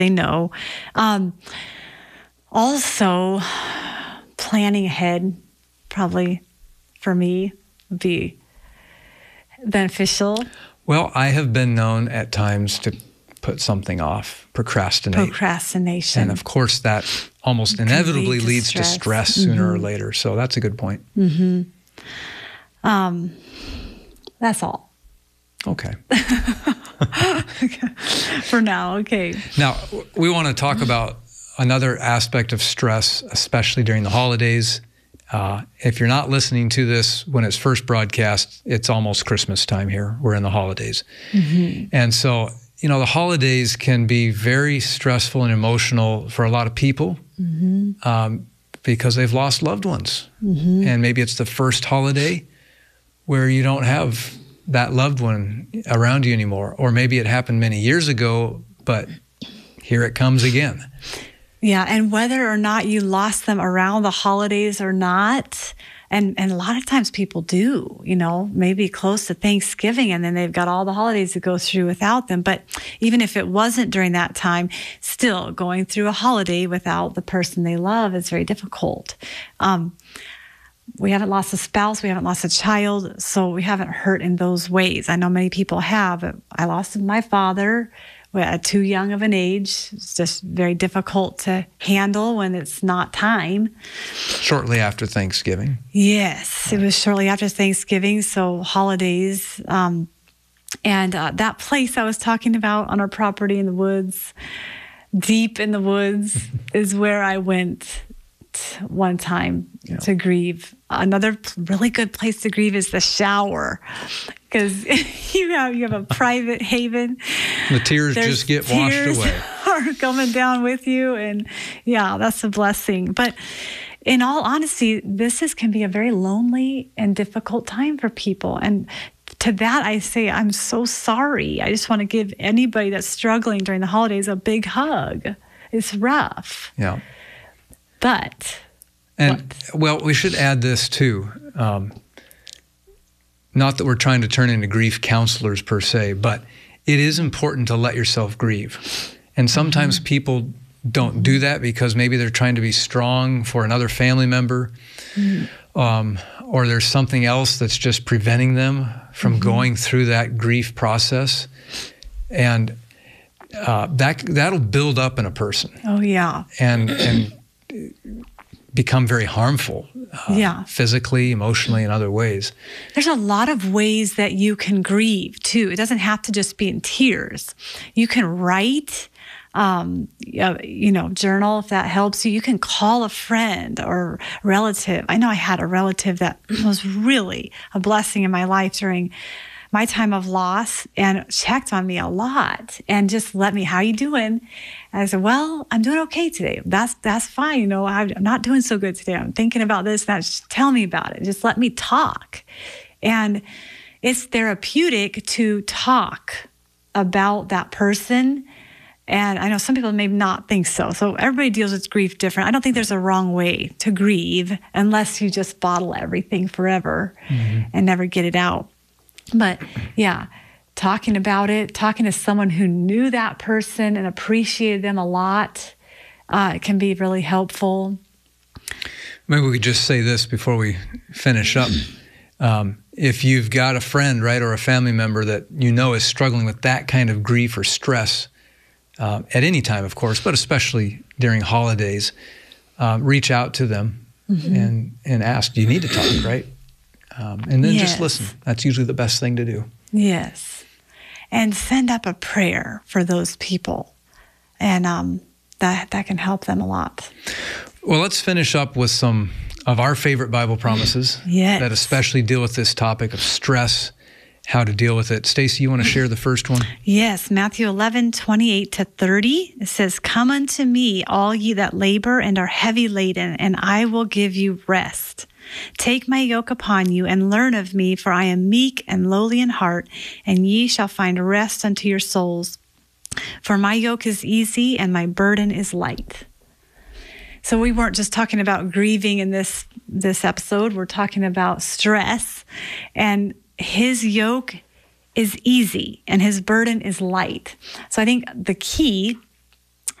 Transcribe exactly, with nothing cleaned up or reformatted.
they know. Um, also, planning ahead, probably for me, would be beneficial. Well, I have been known at times to put something off, procrastinate. Procrastination. And of course, that almost Can inevitably lead to leads stress. to stress sooner Mm-hmm. or later. So that's a good point. Mm-hmm. Um, that's all. Okay. For now, okay. Now, we want to talk about another aspect of stress, especially during the holidays. Uh, if you're not listening to this when it's first broadcast, it's almost Christmas time here. We're in the holidays. Mm-hmm. And so, you know, the holidays can be very stressful and emotional for a lot of people mm-hmm. um, because they've lost loved ones. Mm-hmm. And maybe it's the first holiday where you don't have that loved one around you anymore. Or maybe it happened many years ago, but here it comes again. Yeah, and whether or not you lost them around the holidays or not, and, and a lot of times people do, you know, maybe close to Thanksgiving, and then they've got all the holidays to go through without them. But even if it wasn't during that time, still going through a holiday without the person they love is very difficult. Um, we haven't lost a spouse, we haven't lost a child, so we haven't hurt in those ways. I know many people have. I lost my father at too young of an age. It's just very difficult to handle when it's not time. Shortly after Thanksgiving. Yes, it was shortly after Thanksgiving, so holidays. Um, and uh, that place I was talking about on our property in the woods, deep in the woods, is where I went t- one time yeah. to grieve. Another really good place to grieve is the shower, because you have you have a private haven. The tears There's just get washed tears away. Are coming down with you, and yeah, that's a blessing. But in all honesty, this is can be a very lonely and difficult time for people. And to that, I say, I'm so sorry. I just want to give anybody that's struggling during the holidays a big hug. It's rough. Yeah. But And, what? well, we should add this too. Um, not that we're trying to turn into grief counselors per se, but it is important to let yourself grieve. And sometimes mm-hmm. people don't do that because maybe they're trying to be strong for another family member, mm-hmm. um, or there's something else that's just preventing them from mm-hmm. going through that grief process. And uh, that, that'll build up in a person. Oh, yeah. And, and become very harmful, uh, yeah. physically, emotionally, in other ways. There's a lot of ways that you can grieve too. It doesn't have to just be in tears. You can write, um, you know, journal if that helps you. You can call a friend or relative. I know I had a relative that was really a blessing in my life during my time of loss and checked on me a lot and just let me, how you doing? And I said, well, I'm doing okay today. That's that's fine. You know, I'm not doing so good today. I'm thinking about this and that. Just tell me about it. Just let me talk. And it's therapeutic to talk about that person. And I know some people may not think so. So everybody deals with grief different. I don't think there's a wrong way to grieve unless you just bottle everything forever mm-hmm. and never get it out. But yeah, talking about it, talking to someone who knew that person and appreciated them a lot, uh, it can be really helpful. Maybe we could just say this before we finish up. Um, if you've got a friend, right, or a family member that you know is struggling with that kind of grief or stress, uh, at any time, of course, but especially during holidays, uh, reach out to them mm-hmm. and, and ask, do you need to talk, right? Um, and then yes. just listen. That's usually the best thing to do. Yes. And send up a prayer for those people. And um, that, that can help them a lot. Well, let's finish up with some of our favorite Bible promises yes. that especially deal with this topic of stress, how to deal with it. Stacy, you want to share the first one? Yes, Matthew eleven, twenty-eight to thirty. It says, come unto me, all ye that labor and are heavy laden, and I will give you rest. Take my yoke upon you and learn of me, for I am meek and lowly in heart, and ye shall find rest unto your souls. For my yoke is easy and my burden is light. So we weren't just talking about grieving in this, this episode. We're talking about stress, and his yoke is easy and his burden is light. So I think the key